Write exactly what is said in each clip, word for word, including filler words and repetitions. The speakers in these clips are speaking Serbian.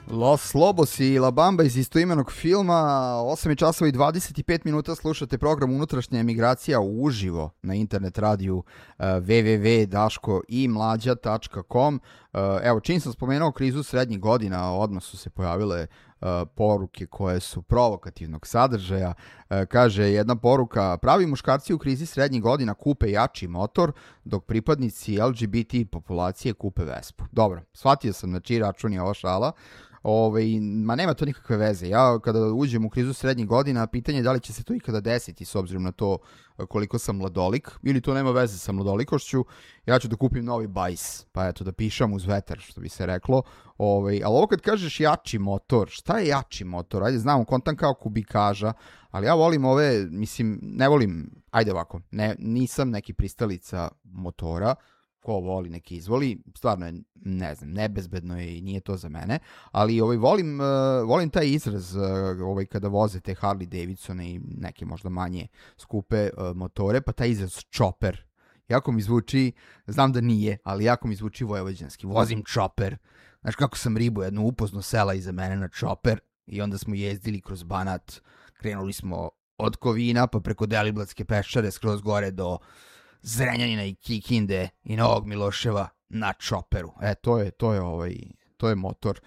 Los Lobos i La Bamba iz istoimenog filma, osam časova i dvadeset pet minuta slušate program Unutrašnja emigracija uživo na internet radiju uh, w w w tačka daško i mlađa tačka com. Uh, evo, čim sam spomenuo krizu srednjih godina, odmah su se pojavile uh, poruke koje su provokativnog sadržaja. Uh, kaže jedna poruka: pravi muškarci u krizi srednjih godina kupe jači motor, dok pripadnici L G B T populacije kupe Vespu. Dobro, shvatio sam na čiji račun je ova šala. Ove, ma nema to nikakve veze. Ja kada uđem u krizu srednjih godina, pitanje je da li će se to ikada desiti s obzirom na to koliko sam mladolik, ili to nema veze sa mladolikošću. Ja ću da kupim novi bajs, pa eto da pišam uz vetar, što bi se reklo. Ove, ali ovo kad kažeš jači motor, šta je jači motor? Ajde, znam, kontam kao kubikaža, ali ja volim ove, mislim, ne volim, ajde ovako, ne, nisam neki pristalica motora. Ko voli, neki izvoli, stvarno je, ne znam, nebezbedno je i nije to za mene, ali ovaj, volim, uh, volim taj izraz uh, ovaj, kada voze te Harley Davidson i neke možda manje skupe uh, motore, pa taj izraz chopper, jako mi zvuči, znam da nije, ali jako mi zvuči vojvođanski, vozim chopper. Znaš kako sam ribu jednu upozno sela iza mene na chopper i onda smo jezdili kroz Banat, krenuli smo od Kovina pa preko Deliblatske peščare skroz gore do Zrenjanina i Kikinde i Novog Miloševa na čoperu. E, to je, to je, ovaj, to je motor.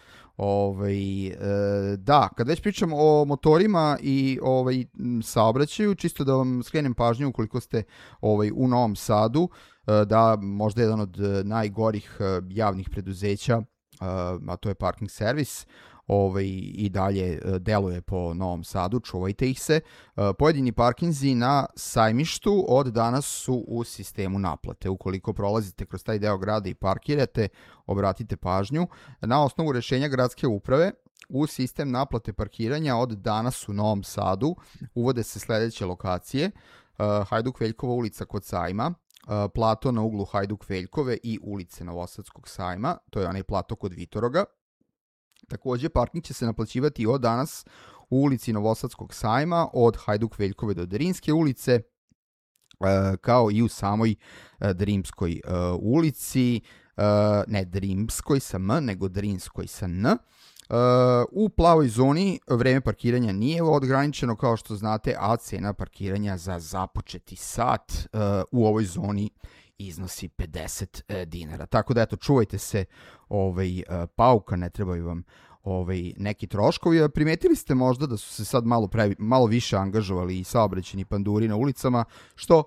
Ovaj, e, da, kad već pričam o motorima i ovaj, saobraćaju, čisto da vam skrenem pažnju ukoliko ste ovaj, u Novom Sadu, e, da možda jedan od najgorih e, javnih preduzeća, e, a to je Parking Servis, Ovaj, i dalje deluje po Novom Sadu, čuvajte ih se. Pojedini parkinzi na Sajmištu od danas su u sistemu naplate. Ukoliko prolazite kroz taj deo grada i parkirate, obratite pažnju. Na osnovu rešenja gradske uprave, u sistem naplate parkiranja od danas u Novom Sadu uvode se sledeće lokacije: Hajduk Veljkova ulica kod Sajma, plato na uglu Hajduk Veljkove i ulice Novosadskog sajma, to je onaj plato kod Vitoroga. Takođe, parking će se naplaćivati od danas u ulici Novosadskog sajma, od Hajduk Veljkove do Drinske ulice, kao i u samoj Drimskoj ulici, ne Drimskoj sa M, nego Drinskoj sa N. U plavoj zoni vreme parkiranja nije odgraničeno, kao što znate, a cena parkiranja za započeti sat u ovoj zoni iznosi pedeset dinara. Tako da, eto, čuvajte se ovaj, pauka, ne trebaju vam ovaj, neki troškovi. Primetili ste možda da su se sad malo, previ, malo više angažovali i saobraćajni panduri na ulicama, što